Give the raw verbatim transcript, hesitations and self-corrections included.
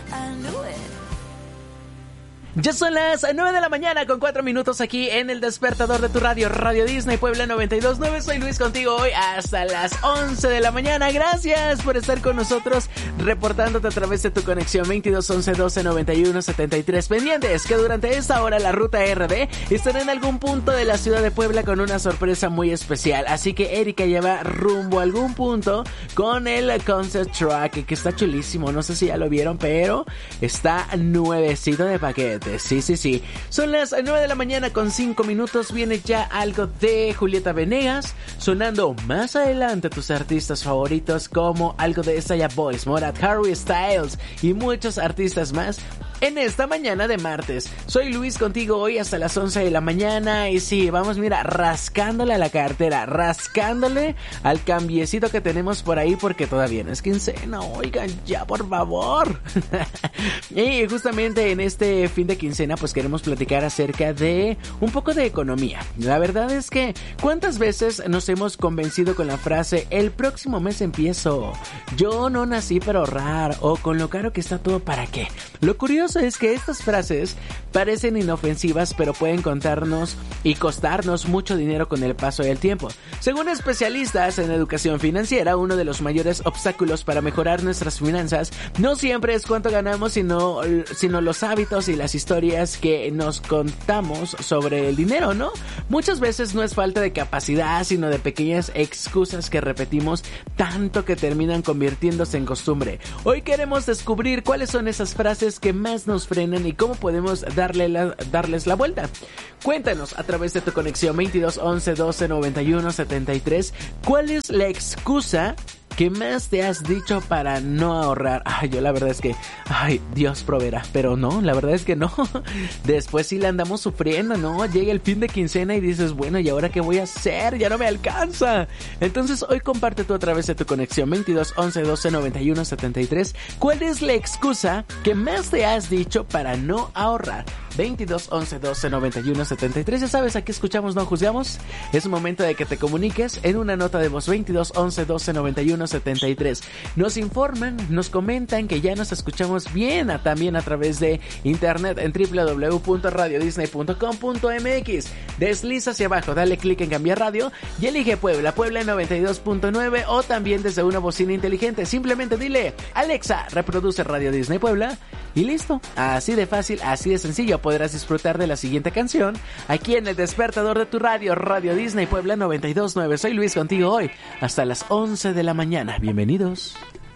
Ya son las nueve de la mañana con cuatro minutos aquí en el despertador de tu radio, Radio Disney Puebla noventa y dos punto nueve. Soy Luis contigo hoy hasta las once de la mañana. Gracias por estar con nosotros, reportándote a través de tu conexión veintidós once doce noventa y uno setenta y tres. Pendientes que durante esta hora la ruta R D estará en algún punto de la ciudad de Puebla con una sorpresa muy especial. Así que Erika ya va rumbo a algún punto con el concept track, que está chulísimo. No sé si ya lo vieron, pero está nuevecito de paquete. Sí, sí, sí. Son las nueve de la mañana con cinco minutos. Viene ya algo de Julieta Venegas. Sonando más adelante tus artistas favoritos, como algo de Saya Boys, Morat, Harry Styles y muchos artistas más. En esta mañana de martes, soy Luis contigo hoy hasta las once de la mañana. Y sí, vamos, mira, rascándole a la cartera, rascándole al cambiecito que tenemos por ahí, porque todavía no es quincena. Oigan, ya por favor. Y justamente en este fin de quincena, pues queremos platicar acerca de un poco de economía. La verdad es que, ¿cuántas veces nos hemos convencido con la frase, el próximo mes empiezo, yo no nací para ahorrar, o con lo caro que está todo, ¿para qué? Lo curioso es que estas frases parecen inofensivas, pero pueden contarnos y costarnos mucho dinero con el paso del tiempo. Según especialistas en educación financiera, uno de los mayores obstáculos para mejorar nuestras finanzas no siempre es cuánto ganamos, sino, sino los hábitos y las historias que nos contamos sobre el dinero, ¿no? Muchas veces no es falta de capacidad, sino de pequeñas excusas que repetimos tanto que terminan convirtiéndose en costumbre. Hoy queremos descubrir cuáles son esas frases que más nos frenan y cómo podemos darle la, darles la vuelta. Cuéntanos a través de tu conexión veintidós once doce noventa y uno setenta y tres cuál es la excusa ¿qué más te has dicho para no ahorrar? Ay, yo la verdad es que, ay, Dios proveerá, pero no, la verdad es que no. Después sí la andamos sufriendo, ¿no? Llega el fin de quincena y dices, bueno, ¿y ahora qué voy a hacer? Ya no me alcanza. Entonces hoy comparte tú a través de tu conexión veintidós once doce noventa y uno setenta y tres ¿cuál es la excusa que más te has dicho para no ahorrar? veintidós once doce noventa y uno setenta y tres. Ya sabes, aquí escuchamos, no juzgamos. Es momento de que te comuniques en una nota de voz veintidós once doce noventa y uno setenta y tres. Nos informan, nos comentan que ya nos escuchamos bien, a, también a través de internet en doble u doble u doble u punto radio disney punto com punto m x. Desliza hacia abajo, dale clic en cambiar radio y elige Puebla, Puebla noventa y dos punto nueve, o también desde una bocina inteligente. Simplemente dile, Alexa, reproduce Radio Disney Puebla y listo. Así de fácil, así de sencillo. Podrás disfrutar de la siguiente canción aquí en el despertador de tu radio, Radio Disney Puebla noventa y dos punto nueve. Soy Luis contigo hoy hasta las once de la mañana. Bienvenidos.